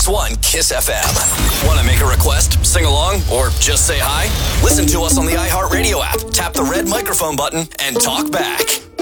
106.1 Kiss FM. Want to make a request, sing along, or just say hi? Listen to us on the iHeartRadio app. Tap the red microphone button and talk back.